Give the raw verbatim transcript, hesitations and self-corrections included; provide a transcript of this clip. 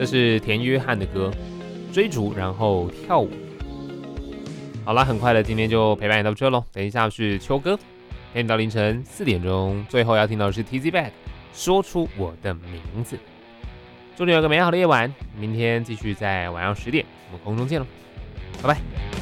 这是田约翰的歌，追逐然后跳舞。好啦，很快的，今天就陪伴你到这咯。等一下是秋歌，陪你到凌晨四点钟。最后要听到的是 T Z Back， 说出我的名字。祝你有个美好的夜晚，明天继续在晚上十点，我们空中见咯，拜拜。